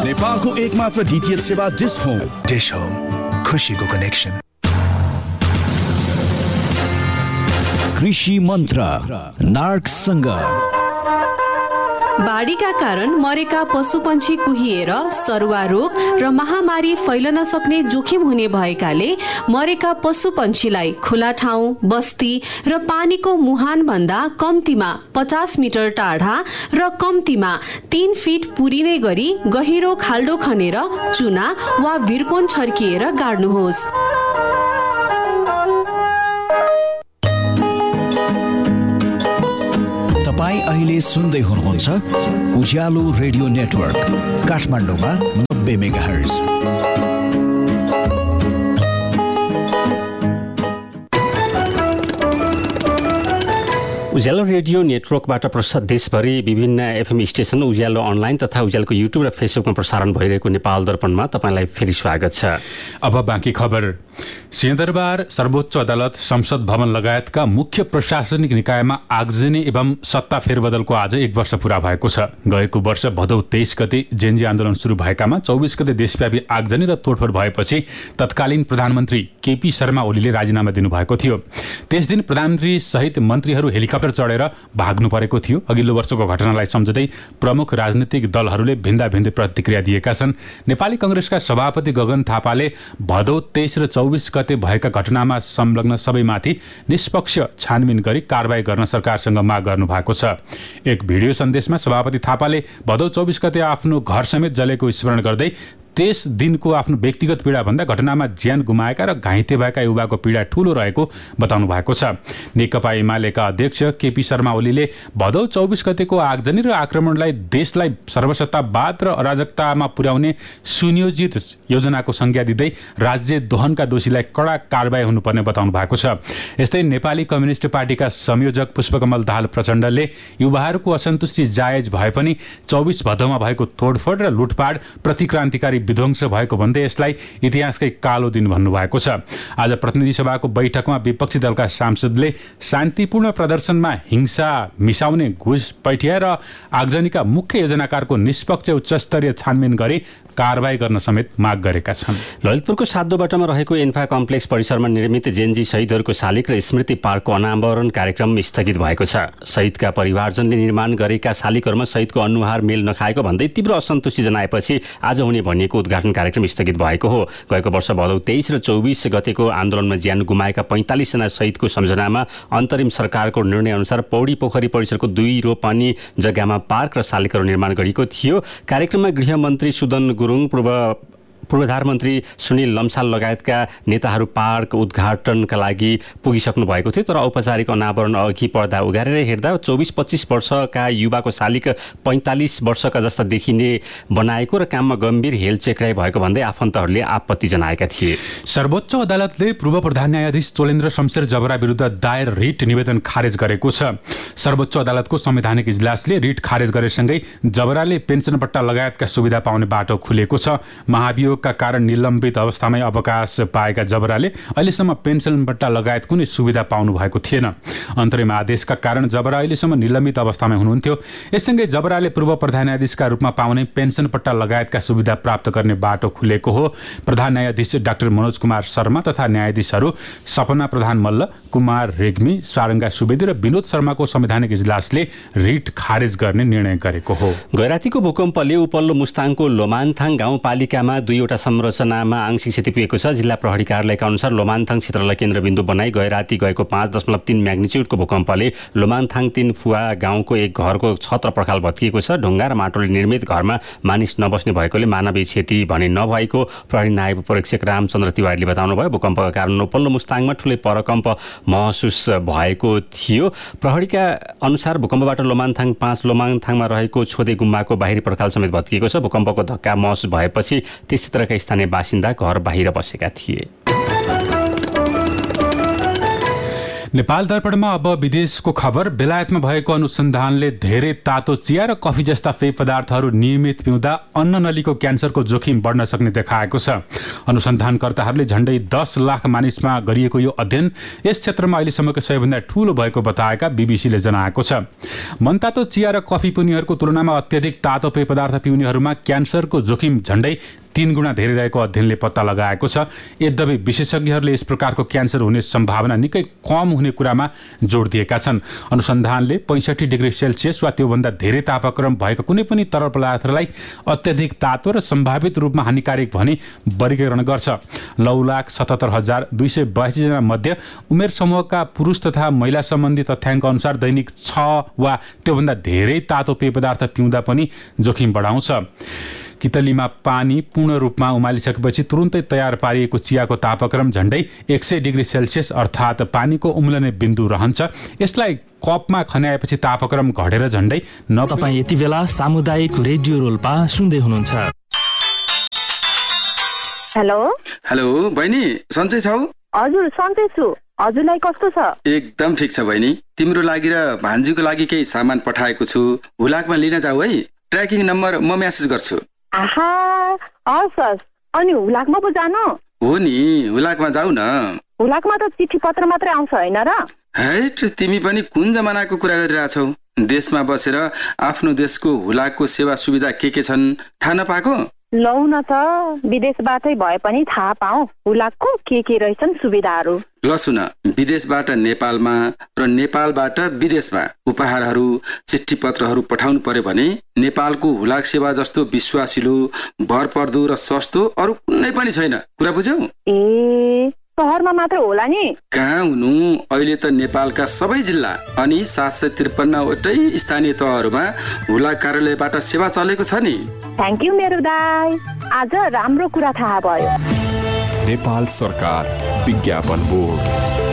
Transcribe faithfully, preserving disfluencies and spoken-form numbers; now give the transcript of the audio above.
नेपालको एकमात्र डीटीएच सेवा डिश होम। डिश होम, खुशीको कनेक्सन। कृषि मन्त्र नार्कसँग। बाढीका कारण मरेका पशुपन्छी कुहिएर सरुवा रोग र महामारी फैलन सक्ने जोखिम हुने भएकाले मरेका पशुपन्छीलाई खुला ठाउँ, बस्ती र पानीको मुहान भन्दा कम्तीमा पचास मिटर टाढा र कम्तीमा तीन फिट पुरिने गरी गहिरो खाल्डो खनेर चुना वा भिरकोन छर्किएर गाड्नुहोस्। तपाईँ अहिले सुन्दै हुनुहुन्छ उज्यालो रेडियो नेटवर्क काठमाडौँमा नब्बे मेगाहर्ज। उज्यालो रेडियो नेटवर्कबाट प्रसार देशभरि विभिन्न एफएम स्टेसन, उज्यालो अनलाइन तथा उज्यालोको युट्युब र फेसबुकमा प्रसारण भइरहेको नेपाल दर्पणमा तपाईँलाई फेरि स्वागत छ। अब बाँकी खबर। सिंहदरबार, सर्वोच्च अदालत, संसद भवन लगायतका मुख्य प्रशासनिक निकायमा आगजनी एवं सत्ता फेरबदलको आज एक वर्ष पूरा भएको छ। गएको वर्ष भदौ तेइस गते जेनजी आन्दोलन सुरु भएकामा चौबिस गते देशव्यापी आगजनी र तोडफोड भएपछि तत्कालीन प्रधानमन्त्री केपी शर्मा ओलीले राजीनामा दिनुभएको थियो। त्यस दिन प्रधानमन्त्री सहित मन्त्रीहरू हेलिकप्टर चढेर भाग्नु परेको थियो। अघिल्लो वर्षको घटनालाई सम्झँदै प्रमुख राजनीतिक दलहरूले भिन्दा भिन्दै प्रतिक्रिया दिएका छन्। नेपाली कांग्रेसका सभापति गगन थापाले भदौ तेइस र चौबिस गते भएका घटनामा संलग्न सबैमाथि निष्पक्ष छानबिन गरी कारबाही गर्न सरकारसँग माग गर्नु भएको छ। एक भिडियो सन्देशमा सभापति थापाले भदौ चौबिस गते आफ्नो घर समेत जलेको स्मरण गर्दै त्यस दिनको आफ्नो व्यक्तिगत पीडा भन्दा घटनामा ज्यान गुमाएका र घाइते भएका युवाको पीडा ठूलो रहेको बताउनु भएको छ। नेकपा एमालेका अध्यक्ष केपी शर्मा ओलीले भदौ चौबिस गतेको आगजनी र आक्रमणलाई देशलाई सर्वसत्तावाद र अराजकतामा पुर्याउने सुनियोजित योजनाको संज्ञा दिँदै राज्य दोहनका दोषीलाई कडा कारबाही हुनुपर्ने बताउनु भएको छ। यस्तै नेपाली कम्युनिस्ट पार्टीका संयोजक पुष्पकमल दाहाल प्रचण्डले युवाहरूको असन्तुष्टि जायज भए पनि चौबिस भदौमा भएको तोडफोड र लुटपाट प्रतिक्रान्तिकारी विध्वंस भएको भन्दै यसलाई इतिहासकै कालो दिन भन्नुभएको छ। आज प्रतिनिधि सभाको बैठकमा विपक्षी दलका सांसदले शान्तिपूर्ण प्रदर्शनमा हिंसा मिसाउने घुस पैठिया र आगजनीका मुख्य योजनाकारको निष्पक्ष उच्चस्तरीय छानबिन गरी कारबाही गर्न समेत माग गरेका छन्। ललितपुरको सातदोबाटामा रहेको एन्फा कम्प्लेक्स परिसरमा निर्मित जेनजी शहीदहरूको शालिग र स्मृति पार्कको अनावरण कार्यक्रम स्थगित भएको छ। शहीदका परिवारजनले निर्माण गरेका शालिगहरूमा शहीदको अनुहार मेल नखाएको भन्दै तीव्र असन्तुष्टि जनाएपछि आज हुने भनिएको उद्घाटन कार्यक्रम स्थगित भएको हो। गएको वर्ष भदौ तेइस र चौबिस गतेको आन्दोलनमा ज्यान गुमाएका पैंतालिसजना शहीदको सम्झनामा अन्तरिम सरकारको निर्णय अनुसार पौडी पोखरी परिसरको दुई रोपनी जग्गामा पार्क र शालिगहरू निर्माण गरिएको थियो। कार्यक्रममा गृहमन्त्री सुदन गुरुङ, पूर्व पूर्वाधार मन्त्री सुनिल लम्साल लगायतका नेताहरू पार्क उद्घाटनका लागि पुगिसक्नु भएको थियो। तर औपचारिक अनावरण अघि पर्दा उघारेर हेर्दा चौबिस पच्चिस वर्षका युवाको शालिग पैंतालिस वर्षका जस्ता देखिने बनाएको र काममा गम्भीर हेलचेक्राइ भएको भन्दै आफन्तहरूले आपत्ति जनाएका थिए। सर्वोच्च अदालतले पूर्व प्रधान न्यायाधीश चोलेन्द्र शमशेर जबरा विरुद्ध दायर रिट निवेदन खारेज गरेको छ। सर्वोच्च अदालतको संवैधानिक इजलासले रिट खारेज गरेसँगै जबराले पेन्सन पट्टा लगायतका सुविधा पाउने बाटो खुलेको छ। महाभियोग का कारण निलम्बित अवस्थामै अवकाश पाएका जबराले अहिलेसम्म पेन्सन पट्टा लगायत कुनै सुविधा पाउनु भएको थिएन। अन्तरिम आदेशका कारण जबरा अहिलेसम्म निलम्बित अवस्थामै हुनुहुन्थ्यो। यससँगै जबराले पूर्व प्रधान न्यायाधीशका रूपमा पाउने पेन्सन पट्टा लगायतका सुविधा प्राप्त गर्ने बाटो खुलेको हो। प्रधान न्यायाधीश डाक्टर मनोज कुमार शर्मा तथा न्यायाधीशहरू सपना प्रधान मल्ल, कुमार रेग्मी, सारङ्गा सुवेदी र विनोद शर्माको संवैधानिक इजलासले रिट खारेज गर्ने निर्णय गरेको हो। गैरातीको भूकम्पले उपल्लो मुस्ताङको लोमानथाङ गाउँपालिकामा दुईवटा संरचनामा आंशिक क्षति पुगेको छ। जिल्ला प्रहरी कार्यालयका अनुसार लोमानथाङ क्षेत्रलाई केन्द्रबिन्दु बनाई गैराती गएको पाँच दशमलव तीन म्याग्निच्युडको भूकम्पले लोमानथाङ तीन फुवा गाउँको एक घरको छत र पर्खाल भत्किएको छ। ढुङ्गा र माटोले निर्मित घरमा मानिस नबस्ने भएकोले मानवीय क्षति भने नभएको प्रहरी नायब परीक्षक रामचन्द्र तिवारीले बताउनुभयो। भूकम्पका कारण उपल्लो मुस्ताङमा ठूलै परकम्प महसुस भएको थियो। प्रहरीका अनुसार भूकम्पबाट लोमानथाङ पाँच लोमानथाङमा रहेको छोदे गुम्बाको बाहिरी पर्खाल समेत भत्किएको छ। भूकम्पको धक्का महसुस भएपछि त्यस क्षेत्रका स्थानीय बासिन्दा घर बाहिर बसेका थिए। नेपाल दर्पणमा अब विदेशको खबर। बेलायतमा भएको अनुसन्धानले धेरै तातो चिया र कफी जस्ता पेय पदार्थहरू नियमित पिउँदा अन्न नलीको क्यान्सरको जोखिम बढ्न सक्ने देखाएको छ। अनुसन्धानकर्ताहरूले झण्डै दस लाख मानिसमा गरिएको यो अध्ययन यस क्षेत्रमा अहिलेसम्मको सबैभन्दा ठूलो भएको बताएका बीबीसीले जनाएको छ। मनतातो चिया र कफी पिउनेहरूको तुलनामा अत्यधिक तातो पेय पदार्थ पिउनेहरूमा क्यान्सरको जोखिम झण्डै तीन गुणा धेरै रहेको अध्ययनले पत्ता लगाएको छ। यद्यपि विशेषज्ञहरूले यस प्रकारको क्यान्सर हुने सम्भावना निकै कम हुने कुरामा जोड दिएका छन्। अनुसन्धानले पैँसठी डिग्री सेल्सियस वा त्योभन्दा धेरै तापक्रम भएको कुनै पनि तरल पदार्थलाई अत्यधिक तातो र सम्भावित रूपमा हानिकारक भनी वर्गीकरण गर्छ। नौ लाख सतहत्तर हजार दुई सय बयासीजना मध्ये उमेर समूहका पुरुष तथा महिला सम्बन्धी तथ्याङ्क अनुसार दैनिक छ वा त्योभन्दा धेरै तातो पेय पदार्थ पिउँदा पनि जोखिम बढाउँछ। कितलीमा पानी पूर्ण रूपमा उमालिसकेपछि तुरुन्तै तयार पारिएको चियाको तापक्रम झण्डै एक सय डिग्री सेल्सियस अर्थात् पानीको उम्लने बिन्दु रहन्छ। यसलाई कपमा खन्याएपछि तापक्रम घटेर झण्डै तपाईँ यति बेला सामुदायिक रेडियो रोल्पा सुन्दै हुनुहुन्छ। हेलो हेलो बहिनी, सन्चै छौ? हजुर सन्चै छु। हजुरलाई कस्तो छ? एकदम ठिक छ बहिनी। तिम्रो लागि र भान्जीको लागि केही सामान पठाएको छु, हुलाकमा लिन जाऊ है। ट्र्याकिङ नम्बर म मेसेज गर्छु। आहा, हस् हस्। अनि हुलाकमा पो जानु? हो नि, हुलाकमा जाऊ न। हुलाकमा त चिठी पत्र मात्रै आउँछ हैन र? हैट, तिमी पनि कुन जमानाको कुरा गरिरहेछौ? देशमा बसेर आफ्नो देशको हुलाकको सेवा सुविधा के के छन् थाहा नपाएको? लौ न त, विदेशबाटै भए पनि थाहा पाऊ हुलाकको के के रहेछन् सुविधाहरू। ल सुन, विदेशबाट नेपालमा र नेपालबाट विदेशमा उपहारहरू चिठी पत्रहरू पठाउनु पर्यो भने नेपालको हुलाक सेवा जस्तो विश्वासिलो, भरपर्दो र सस्तो अरू कुनै पनि छैन। कुरा बुझ्यौ? ए, सहरमा मात्र होला नि? कहाँ हुनु, अहिले त नेपालका सबै जिल्ला अनि सात सय त्रिपन्नवटै स्थानीय तहहरूमा हुलाक कार्यालयबाट सेवा चलेको छ नि। थ्याङ्क यू मेरो दाइ, आज राम्रो कुरा थाहा भयो। नेपाल सरकार विज्ञापन बोर्ड।